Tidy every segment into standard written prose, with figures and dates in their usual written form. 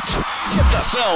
Estação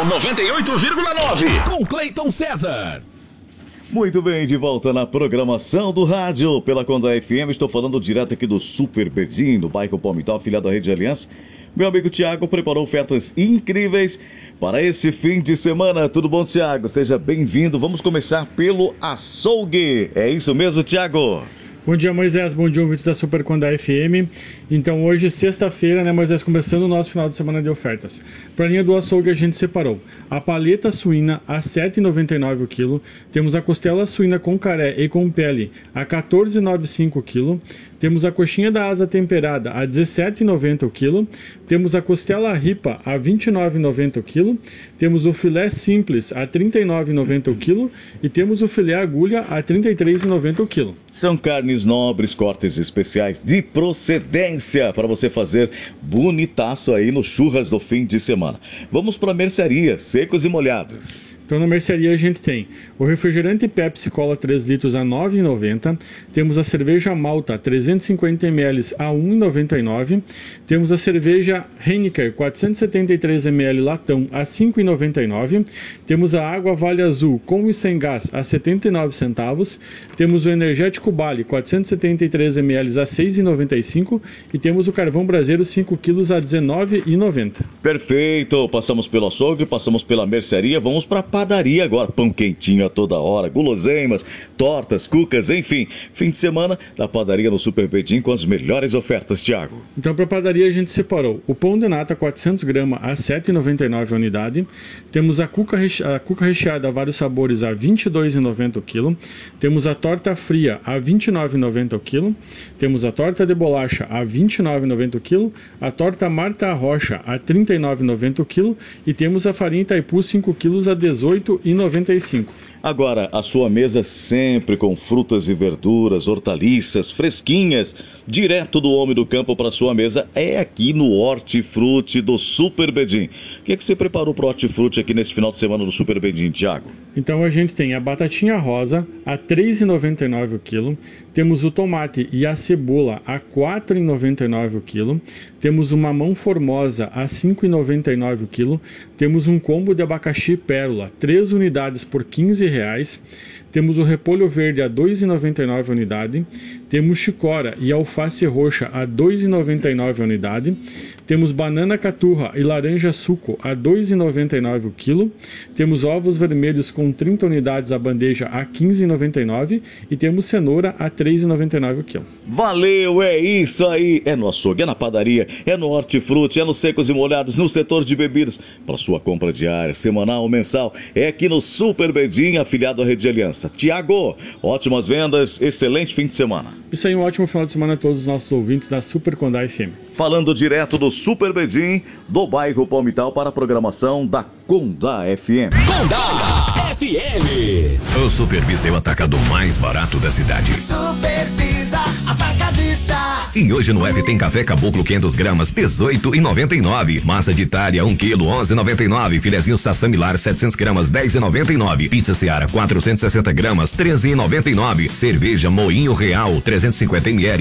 98,9 com Cleiton César. Muito bem, de volta na programação do rádio pela Conda FM. Estou falando direto aqui do Super Bedim, do bairro Palmital, filiado da Rede Aliança. Meu amigo Tiago preparou ofertas incríveis para esse fim de semana. Tudo bom, Tiago? Seja bem-vindo. Vamos começar pelo açougue. É isso mesmo, Tiago? Bom dia, Moisés. Bom dia, ouvintes da Super Conda FM. Então, hoje, sexta-feira, né, Moisés, começando o nosso final de semana de ofertas. Para a linha do açougue, a gente separou a paleta suína a R$ 7,99 o quilo. Temos a costela suína com caré e com pele a R$ 14,95 o quilo. Temos a coxinha da asa temperada a R$ 17,90 o quilo. Temos a costela ripa a R$ 29,90 o quilo. Temos o filé simples a R$ 39,90 o quilo. E temos o filé agulha a R$ 33,90 o quilo. São carnes nobres, cortes especiais de procedência para você fazer bonitaço aí no churras do fim de semana. Vamos para a mercearia, secos e molhados. Então, na mercearia a gente tem o refrigerante Pepsi Cola 3 litros a R$ 9,90. Temos a cerveja Malta 350 ml a R$ 1,99. Temos a cerveja Heineken 473 ml latão a R$ 5,99. Temos a água Vale Azul com e sem gás a 79 centavos. Temos o energético Bali 473 ml a R$ 6,95. E temos o carvão braseiro 5 kg a R$ 19,90. Perfeito! Passamos pelo açougue, passamos pela mercearia, vamos para padaria agora, pão quentinho a toda hora, guloseimas, tortas, cucas, enfim, fim de semana da padaria no Super Bedim com as melhores ofertas, Thiago. Então, para a padaria a gente separou o pão de nata 400 gramas a R$ 7,99 a unidade, temos a cuca recheada a vários sabores a R$ 22,90 o quilo, temos a torta fria a R$ 29,90 o quilo, temos a torta de bolacha a R$ 29,90 o quilo, a torta Marta Rocha a R$ 39,90 o quilo e temos a farinha Itaipu 5 quilos a R$ 18,95. Agora, a sua mesa sempre com frutas e verduras, hortaliças, fresquinhas, direto do homem do campo para sua mesa, é aqui no Hortifruti do Super Bedim. O que é que você preparou para o Hortifruti aqui nesse final de semana do Super Bedim, Thiago? Então a gente tem a batatinha rosa a R$ 3,99 o quilo, temos o tomate e a cebola a R$ 4,99 o quilo, temos o mamão formosa a R$ 5,99 o quilo, temos um combo de abacaxi pérola, 3 unidades por R$ 15,00. Temos o repolho verde a R$ 2,99 a unidade, temos chicora e alface roxa a R$ 2,99 a unidade, temos banana caturra e laranja suco a R$ 2,99 o quilo, temos ovos vermelhos com 30 unidades a bandeja a R$ 15,99 e temos cenoura a R$ 3,99 o quilo. Valeu, é isso aí! É no açougue, é na padaria, é no Hortifruti, é nos secos e molhados, no setor de bebidas. Para sua compra diária, semanal ou mensal, é aqui no Super Bedim, afiliado à Rede Aliança. Tiago, ótimas vendas, excelente fim de semana. Isso aí, um ótimo final de semana a todos os nossos ouvintes da Super Conda FM. Falando direto do Super Bedim, do bairro Palmital para a programação da Conda FM. Conda FM. O Supervisa é o atacado mais barato da cidade. Supervisa Atacadista. E hoje no app tem café caboclo 500 gramas, R$18,99. Massa de Itália 1 kg, R$11,99. Filezinho Sassamilar 700 gramas, R$10,99. Pizza Seara 460 gramas, R$13,99. Cerveja Moinho Real 350 ml,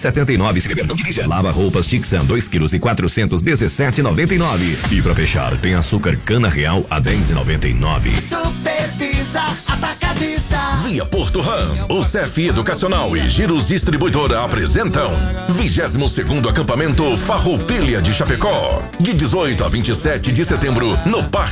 R$2,79. Lava roupas Tixan 2 kg e 400, R$17,99. E pra fechar tem açúcar cana real a R$10,99. Supervisa Atacadista. Via Porto Ram, o CEF Educacional e Giros Distribuidora apresentam 22º acampamento Farroupilha de Chapecó, de 18 a 27 de setembro no Parque